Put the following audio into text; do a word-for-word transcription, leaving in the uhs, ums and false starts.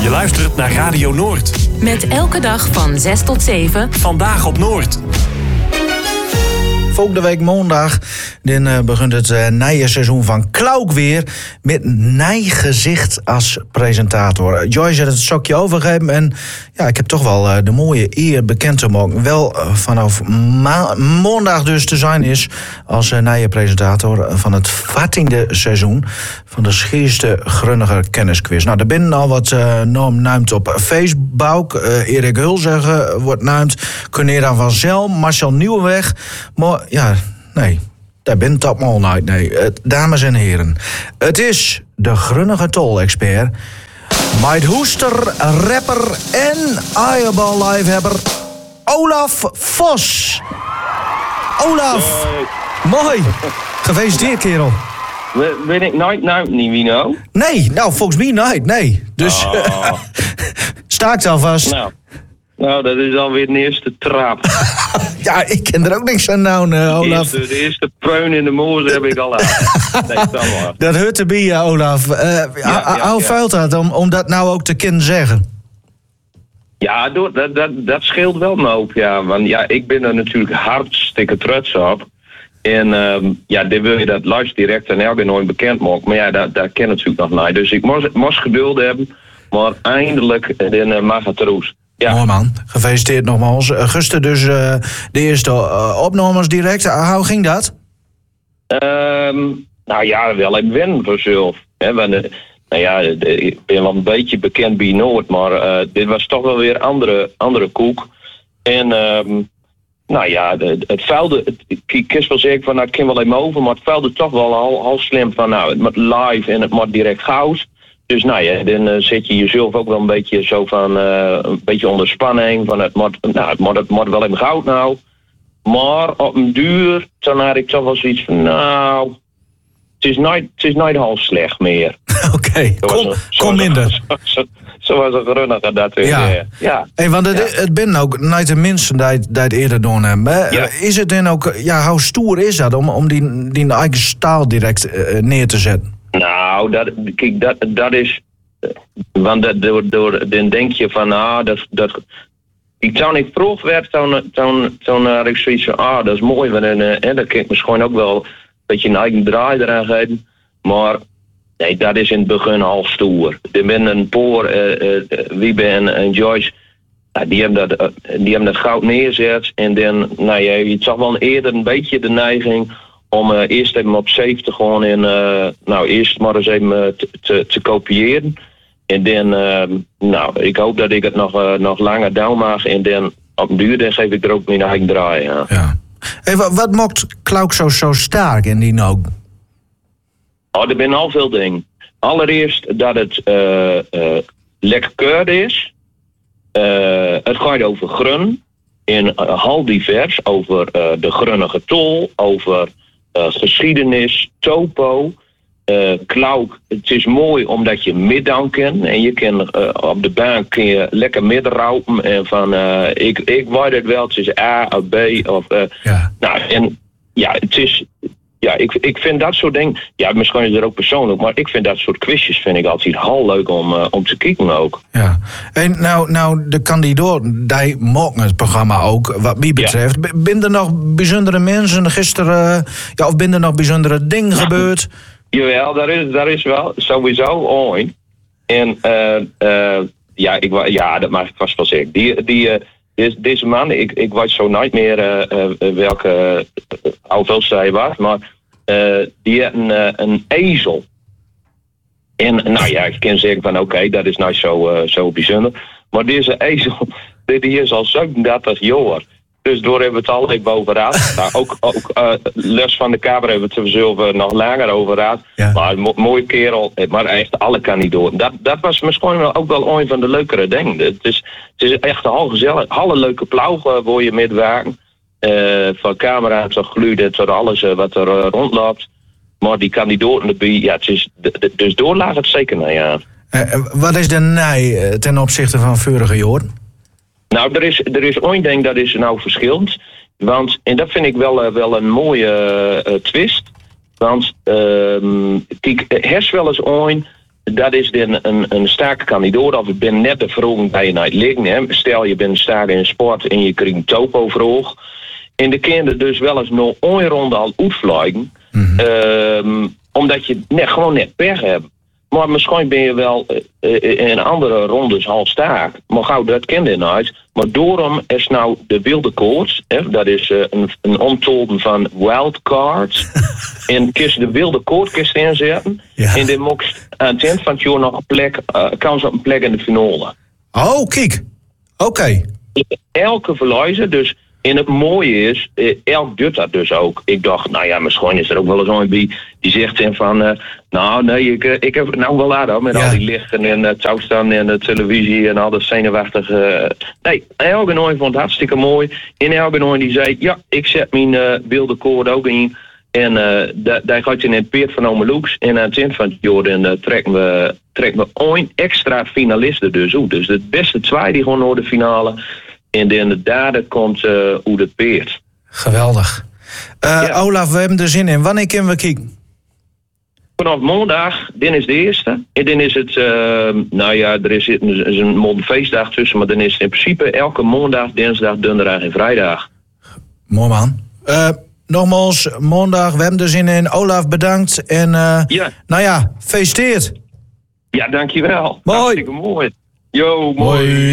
Je luistert naar Radio Noord. Met elke dag van zes tot zeven. Vandaag op Noord. Volgende week maandag dan, uh, begint het uh, nieuwe seizoen van Klauk weer. Met nij gezicht als presentator. Joyce had het stokje overgegeven. En ja, ik heb toch wel uh, de mooie eer bekend te maken. Wel uh, vanaf ma- maandag dus te zijn is als uh, nieuwe presentator van het veertiende seizoen van de Schierste Grunniger Kennisquiz. Nou, er binnen al wat uh, naam naamd op Facebook. Uh, Erik Hulzeggen wordt naamd. Cornelia van Zel, Marcel Nieuwenweg. Maar ja, nee, daar bent het allemaal nooit. Nee, uh, dames en heren. Het is de Grunnige Tol-expert. Maid Hoester, rapper en eierbal-liefhebber Olaf Vos. Olaf, hey. Mooi. Gefeliciteerd, kerel. Ben ik nooit nou niet wie nou? Nee, nou volgens mij nooit, nee. Dus oh. Sta ik alvast. Nou. Nou, dat is alweer de eerste trap. Ja, ik ken er ook niks aan nou, uh, Olaf. De eerste, de eerste preun in de moos heb ik al aan. Nee, dat, dat hoort erbij, ja, Olaf. Uh, ja, ja, ja, hoe ja. vuilt dat om, om dat nou ook te kunnen zeggen? Ja, dat, dat, dat, dat scheelt wel een hoop, ja. Want ja, ik ben er natuurlijk hartstikke trots op. En um, ja, dan wil je dat live direct en elke nooit bekend maken. Maar ja, dat, dat ken natuurlijk nog niet. Dus ik moest, moest geduld hebben. Maar eindelijk dan, uh, mag het roes. Ja. Mooi man, gefeliciteerd nogmaals. Uh, Gusten dus uh, de eerste uh, opnames direct. Uh, hoe ging dat? Um, nou ja, wel ik ben vanzelf. Hè, want, uh, nou ja, de, ik ben wel een beetje bekend bij Noord, maar uh, dit was toch wel weer andere, andere koek. En um, nou ja, de, het vuilde, ik kies wel zeker van, nou, ik ken wel even over, maar het vuilde toch wel al, al slim van, nou, het moet live en het moet direct goud. Dus nou ja, dan uh, zet je jezelf ook wel een beetje zo van, uh, een beetje onder spanning. Van het moet, nou, het moet, het moet wel even goud nou. Maar op een duur, dan had ik toch wel zoiets van, nou, het is nooit, het is nooit half slecht meer. Oké, okay. kom, een, kom minder. Zo, zo, zo was het runniger dat weer. Ja. Ja. ja. Hey, want het, ja. het ben ook niet de mensen die, die het eerder doen hebben. Ja. Is het dan ook, ja, hoe stoer is dat om, om die, die eigen staal direct uh, neer te zetten? Nou, dat, kijk, dat, dat is. Want dat, door, door, dan denk je van, ah, dat. dat ik toen ik vroeg werd, toen, toen, toen had ik zoiets van, ah, dat is mooi. Want dan, uh, dan kan ik misschien ook wel een beetje een eigen draai eraan geven. Maar nee, dat is in het begin half stoer. Er ben een paar, uh, uh, Wiebe en, en Joyce, uh, die, hebben dat, uh, die hebben dat goud neerzet. En dan, nou ja, je zag wel eerder een beetje de neiging om uh, eerst even op safe te gaan en uh, nou eerst maar eens even uh, te, te, te kopiëren. En dan, uh, nou, ik hoop dat ik het nog, uh, nog langer down mag. En dan op een duur dan geef ik er ook mijn eigen draai. Ja. Ja. Hey, wat, wat maakt Klauk zo, zo sterk in die ook? Oh, er zijn al veel dingen. Allereerst dat het uh, uh, lekker keur is. Uh, het gaat over grun. In uh, hal divers. Over uh, de Grunnige Tol. Over uh, geschiedenis. Topo. Uh, Klauk, het is mooi omdat je middown kent. En je kan uh, op de baan kun je lekker middenraupen. En van, uh, ik, ik weet het wel, het is A of B. Of, uh, ja. Nou, en ja, het is... Ja, ik, ik vind dat soort dingen... Ja, misschien is het ook persoonlijk, maar ik vind dat soort quizjes vind ik altijd heel leuk om, uh, om te kijken ook. Ja, en nou, nou de kandidaten, die maken het programma ook, wat mij betreft. Ja. Ben er nog bijzondere mensen gisteren... Ja, of ben er nog bijzondere dingen ja. gebeurd? Jawel, daar is, daar is wel sowieso ooit. En uh, uh, ja, ik, ja, dat mag ik vast wel zeggen. Die... die uh, Deze, deze man, ik, ik weet zo nooit meer uh, uh, welke uh, hoeveel zij was, maar uh, die had een, uh, een ezel. En nou ja, ik kan zeggen van oké, okay, dat is nou zo, uh, zo bijzonder. Maar deze ezel, die is al zevenendertig jaar. Dus door hebben we het al even over gehad. Nou, ook ook uh, Les van de Kamer hebben we het er zelf nog langer over gehad. Ja. Maar een mo- mooie kerel, maar echt alle kandidaten. Dat, dat was misschien ook wel een van de leukere dingen. Het is, het is echt al gezellig. Alle leuke ploegen waar je meewerken. Uh, van camera tot geluiden tot alles uh, wat er uh, rondloopt. Maar die kandidaten erbij, ja, het is, de, de, dus door lag het zeker naar ja. Uh, wat is de nij uh, ten opzichte van vorige jaar? Nou, er is, er is één ding dat is nou verschillend. Want, en dat vind ik wel, uh, wel een mooie uh, twist. Want, uh, kijk, hers wel eens één dat is dan een, een sterke kandidaat. Of ik ben net de vraag bij je naar het liggen. Hè. Stel je bent sterk in sport en je krijgt een topo vroeg. En de kinderen dus wel eens nog een ronde al uitvliegen. Mm-hmm. Um, omdat je net, gewoon net pech hebt. Maar misschien ben je wel uh, in andere rondes al sterk. Maar gauw dat kent je nooit. Maar daarom is nou de wilde koorts. Hè, dat is uh, een, een omtolden van wildcards. En kies de wilde koord inzetten. Ja. En dan mocht aan het eind van het jaar nog een plek, uh, kans op een plek in de finale. Oh, kijk. Oké. Okay. Elke verliezer, dus. En het mooie is, eh, elk doet dat dus ook. Ik dacht, nou ja, misschien is er ook wel eens een die, die zegt van... Uh, nou, nee, ik, ik heb het nou wel laat met ja. al die lichten en het uh, staan en de televisie en al dat zenuwachtige... Uh, nee, elke nooit vond het hartstikke mooi. En elke nooit die zei, ja, ik zet mijn uh, wilde koord ook in. En uh, daar, daar gaat je in het peert van Ome Loeks. En aan het eind van het jaar dan, uh, trekken we, trekken we één extra finalisten dus uit. Dus de beste twee die gewoon naar de finale... En dan de derde komt uh, hoe de peert. Geweldig. Uh, ja. Olaf, we hebben er zin in. Wanneer kunnen we kijken? Vanaf maandag, dan is de eerste. En dan is het, uh, nou ja, er is een, is een mooie feestdag tussen. Maar dan is het in principe elke maandag, dinsdag, donderdag en vrijdag. Mooi man. Uh, nogmaals, maandag, we hebben er zin in. Olaf, bedankt. En uh, ja. nou ja, feesteert. Ja, dankjewel. Mooi. Hartstikke mooi. Yo, mooi. mooi.